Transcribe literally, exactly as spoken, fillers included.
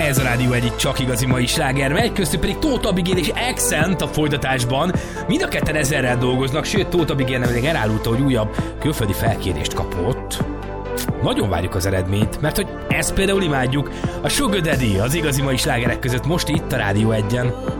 Ez a Rádió egy csak igazi mai sláger megy, köztük pedig Tóth Abigail és Accent a folytatásban. Mind a ketten ezerrel dolgoznak, sőt Tóth Abigail nemrég elárulta, hogy újabb külföldi felkérést kapott. Nagyon várjuk az eredményt, mert hogy ezt például imádjuk. A Sugar Daddy az igazi mai slágerek között most itt a Rádió egyen.